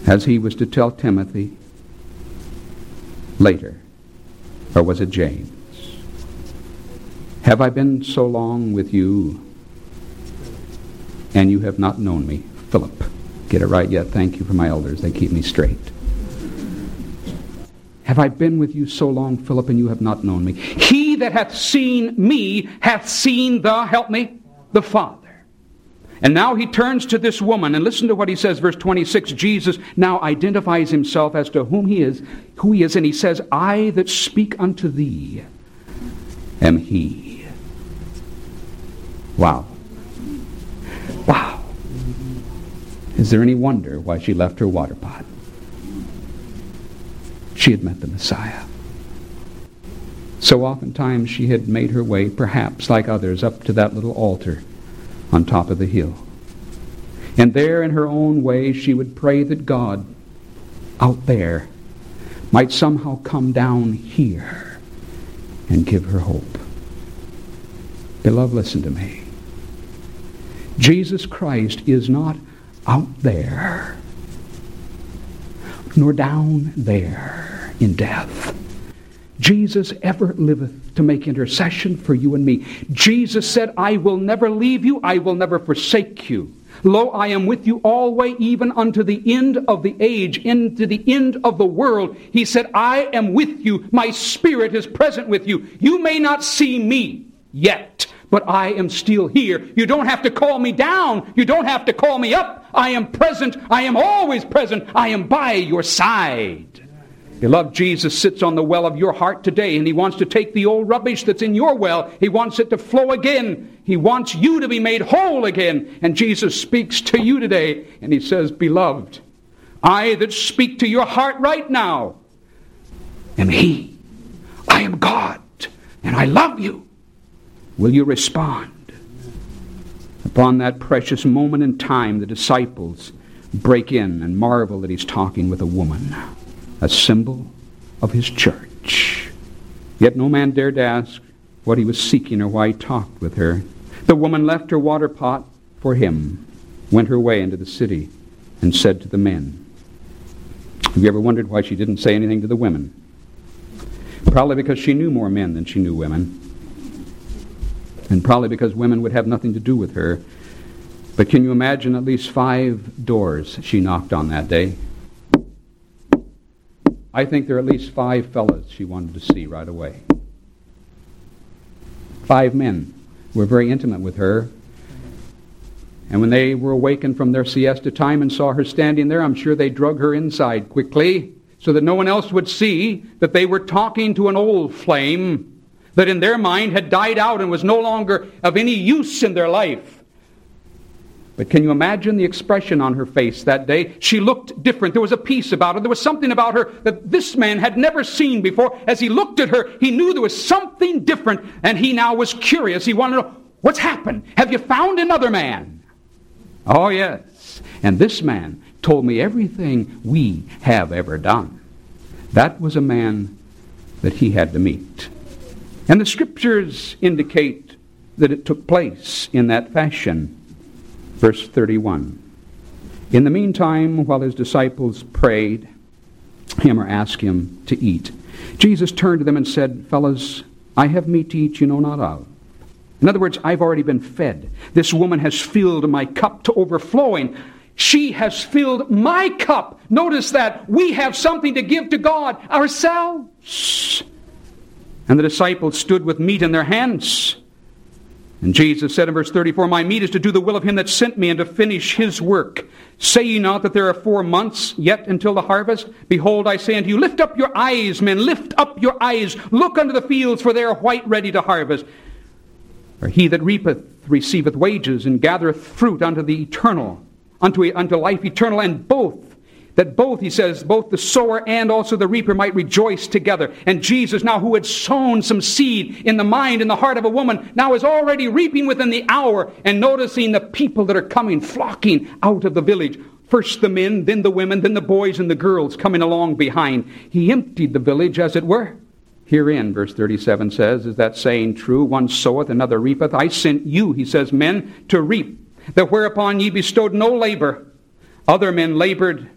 as he was to tell Timothy later? Or was it James? Have I been so long with you, and you have not known me? Philip. Get it right yet. Thank you for my elders. They keep me straight. Have I been with you so long, Philip, and you have not known me? He that hath seen me hath seen help me, the Father. And now he turns to this woman, and listen to what he says, verse 26. Jesus now identifies himself as to who he is, and he says, I that speak unto thee am he. Wow. Wow. Is there any wonder why she left her water pot? She had met the Messiah. So oftentimes she had made her way, perhaps like others, up to that little altar on top of the hill. And there in her own way she would pray that God out there might somehow come down here and give her hope. Beloved, listen to me. Jesus Christ is not out there, nor down there in death. Jesus ever liveth to make intercession for you and me. Jesus said, I will never leave you, I will never forsake you. Lo, I am with you always, even unto the end of the age, into the end of the world. He said, I am with you, my Spirit is present with you. You may not see me yet, but I am still here. You don't have to call me down, you don't have to call me up. I am present, I am always present, I am by your side. Beloved, Jesus sits on the well of your heart today, and he wants to take the old rubbish that's in your well. He wants it to flow again. He wants you to be made whole again. And Jesus speaks to you today, and he says, Beloved, I that speak to your heart right now am he. I am God, and I love you. Will you respond? Upon that precious moment in time, the disciples break in and marvel that he's talking with a woman, a symbol of his church. Yet no man dared ask what he was seeking or why he talked with her. The woman left her water pot for him, went her way into the city, and said to the men. Have you ever wondered why she didn't say anything to the women? Probably because she knew more men than she knew women. And probably because women would have nothing to do with her. But can you imagine at least 5 doors she knocked on that day? I think there are at least 5 fellas she wanted to see right away. 5 men were very intimate with her. And when they were awakened from their siesta time and saw her standing there, I'm sure they drug her inside quickly so that no one else would see that they were talking to an old flame that in their mind had died out and was no longer of any use in their life. But can you imagine the expression on her face that day? She looked different. There was a peace about her. There was something about her that this man had never seen before. As he looked at her, he knew there was something different, and he now was curious. He wanted to know, what's happened? Have you found another man? Oh, yes. And this man told me everything we have ever done. That was a man that he had to meet. And the Scriptures indicate that it took place in that fashion. Verse 31. In the meantime, while his disciples prayed him or asked him to eat, Jesus turned to them and said, Fellas, I have meat to eat you know not of. In other words, I've already been fed. This woman has filled my cup to overflowing. She has filled my cup. Notice that we have something to give to God ourselves. And the disciples stood with meat in their hands. And Jesus said in verse 34, My meat is to do the will of him that sent me and to finish his work. Say ye not that there are 4 months yet until the harvest? Behold, I say unto you, lift up your eyes, men, lift up your eyes. Look unto the fields, for they are white ready to harvest. For he that reapeth receiveth wages, and gathereth fruit unto the eternal, unto life eternal, and both, he says, both the sower and also the reaper might rejoice together. And Jesus, now who had sown some seed in the mind and the heart of a woman, now is already reaping within the hour, and noticing the people that are coming, flocking out of the village. First the men, then the women, then the boys and the girls coming along behind. He emptied the village, as it were. Herein, verse 37 says, is that saying true? One soweth, another reapeth. I sent you, he says, men, to reap, that whereupon ye bestowed no labor. Other men labored